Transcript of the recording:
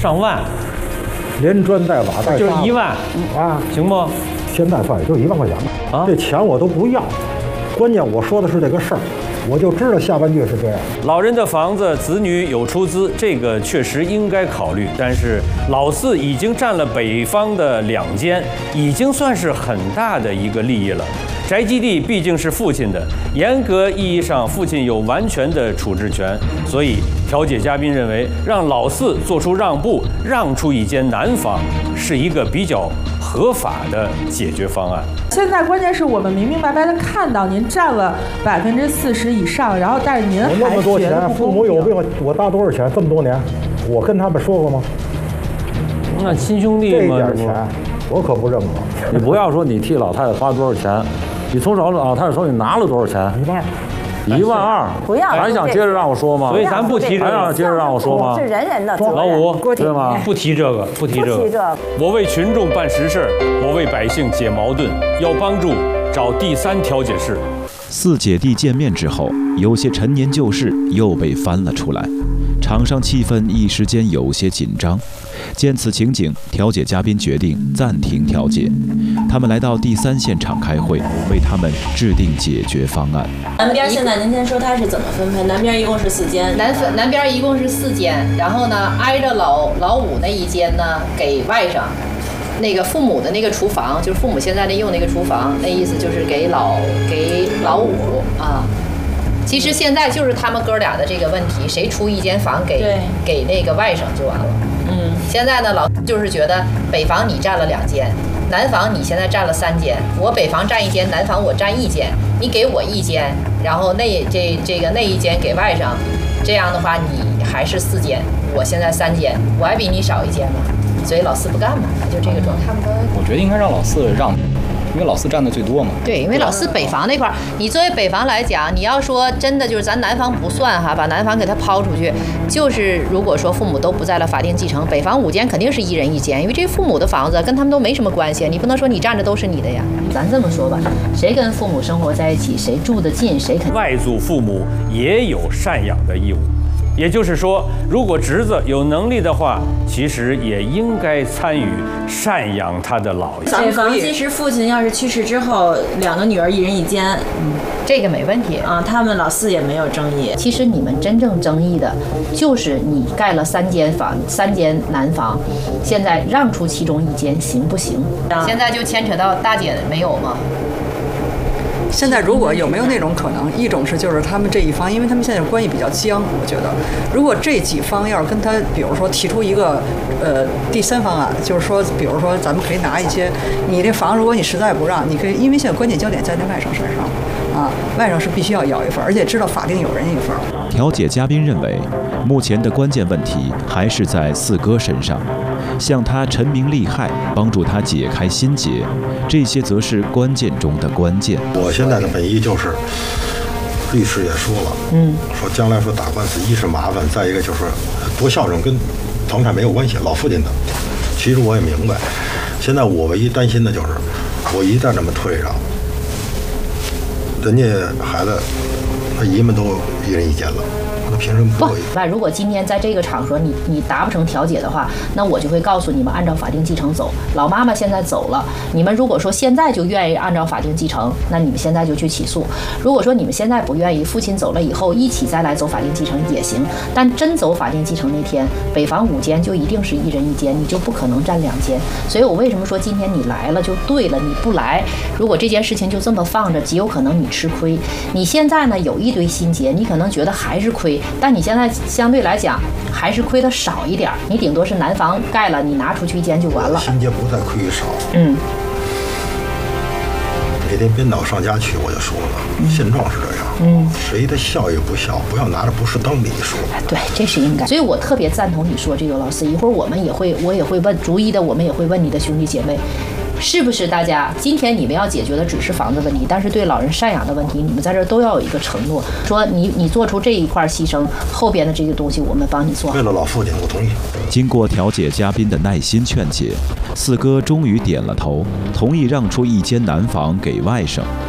上万， 连砖带瓦带就是1万啊， 行不？ 现在算也就1万块钱吧。 啊， 这钱我都不要，关键我说的是这个事儿，我就知道下半句是这样。 老人的房子，子女有出资，这个确实应该考虑。但是老四已经占了北方的2间，已经算是很大的一个利益了。宅基地毕竟是父亲的，严格意义上父亲有完全的处置权，所以调解嘉宾认为，让老四做出让步，让出一间南房，是一个比较合法的解决方案。 现在关键是我们明明白白的看到您占了40%以上，然后但是您还我那么多钱， 觉得不父母有病，我搭多少钱？这么多年，我跟他们说过吗？ 那亲兄弟这嘛， 点钱我可不认可。 你不要说你替老太太花多少钱，你从老太太手里拿了多少钱？1万2， 不要还想接着让我说吗？ 所以咱不提这还想个。 接着让我说吗？ 是人人的责任。 老五， 对吗？ 不提这个，不提这不提这个。 个我为群众办实事，我为百姓解矛盾，要帮助找第3调解室。 4姐弟见面之后，有些陈年旧事又被翻了出来，场上气氛一时间有些紧张。见此情景，调解嘉宾决定暂停调解。他们来到第3现场开会，为他们制定解决方案。 南边现在您先说它是怎么分配？南边一共是4间， 南边一共是4间，然后呢，挨着老五那一间呢给外甥。那个父母的那个厨房，就是父母现在用那个厨房，那意思就是给老五啊。其实现在就是他们哥俩的这个问题，谁出一间房给那个外甥就完了。现在呢，老就是觉得北房你占了2间，南房你现在占了3间，我北房占1间，南房我占1间，你给我1间，然后那一间给外甥，这样的话你还是4间，我现在3间，我还比你少1间嘛，所以老四不干嘛，就这个状态。 我觉得应该让老四让，因为老四占的最多嘛。 对，因为老四北房那块儿，你作为北房来讲，你要说真的就是咱南房不算哈，把南房给他抛出去，就是如果说父母都不在了，法定继承，北房5间肯定是1人1间，因为这父母的房子跟他们都没什么关系，你不能说你占着都是你的呀。咱这么说吧，谁跟父母生活在一起，谁住得近，谁肯外祖父母也有赡养的义务。也就是说，如果侄子有能力的话，其实也应该参与赡养他的姥爷。 北房其实父亲要是去世之后，2个女儿1人1间， 这个没问题啊，他们老四也没有争议。 其实你们真正争议的，就是你盖了3间房，3间南房，现在让出其中1间行不行？现在就牵扯到大姐没有吗？ 现在如果有没有那种可能，一种是就是他们这一方，因为他们现在关系比较僵，我觉得如果这几方要是跟他，比如说提出一个第3方案，就是说，比如说咱们可以拿一些，你这房如果你实在不让，你可以，因为现在关键焦点在那外甥身上啊，外甥是必须要一份，而且知道法定有人一份。 调解嘉宾认为，目前的关键问题还是在四哥身上，向他陈明利害，帮助他解开心结，这些则是关键中的关键。 我现在的本意就是，律师也说了，说将来说打官司，一是麻烦，再一个就是多孝顺跟房产没有关系，老父亲的。其实我也明白，现在我唯一担心的就是，我一旦这么退让，人家孩子他姨们都1人1间了。凭什么不？ 那如果今天在这个场合你达不成调解的话，那我就会告诉你们按照法定继承走。老妈妈现在走了，你们如果说现在就愿意按照法定继承，那你们现在就去起诉。如果说你们现在不愿意，父亲走了以后一起再来走法定继承也行。但真走法定继承那天，北房5间就一定是1人1间，你就不可能占2间。所以我为什么说今天你来了就对了，你不来，如果这件事情就这么放着，极有可能你吃亏。你现在呢有一堆心结，你可能觉得还是亏。但你现在相对来讲还是亏的少一点，你顶多是南房盖了，你拿出去1间就完了。 心结不再亏少。那天编导上家去，我就说了，现状是这样。谁的孝与不孝，不要拿着不是当理说。 对，这是应该。所以我特别赞同你说这个，老四。一会儿我也会问，逐一的我们也会问你的兄弟姐妹。是不是大家今天你们要解决的只是房子问题，但是对老人赡养的问题，你们在这儿都要有一个承诺，说你做出这一块牺牲，后边的这个东西我们帮你做。 为了老父亲，我同意。 经过调解嘉宾的耐心劝解，四哥终于点了头，同意让出1间南房给外甥。